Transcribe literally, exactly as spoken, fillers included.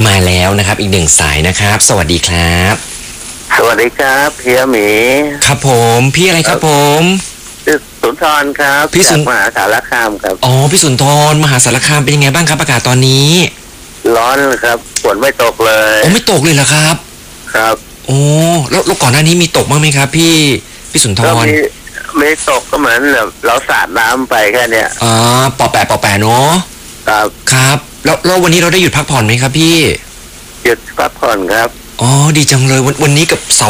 มาแล้วนะครับอีกหนึ่งสายนะครับสวัสดีครับสวัสดีครับเฮียหมีครับผมพี่อะไรครับผมชื่อสุนทรครับพี่สุนจากมหาสารคามครับอ๋อพี่สุนทรมหาสารคามเป็นยังไงบ้างครับอากาศตอนนี้ร้อนครับฝนไม่ตกเลยโอ้ไม่ตกเลยเหรอครับครับโอ้แล้วแล้วก่อนหน้านี้มีตกบ้างไหมครับพี่พี่สุนทก็รมีไม่ตกก็เหมือนแบบเราสาดน้ำไปแค่เนี้ยอ๋อปอแปะปอแปะเนาะครับครับแล้วแล้ววันนี้เราได้หยุดพักผ่อนไหมครับพี่หยุดพักผ่อนครับอ๋อดีจังเลยวันวันนี้กับเสา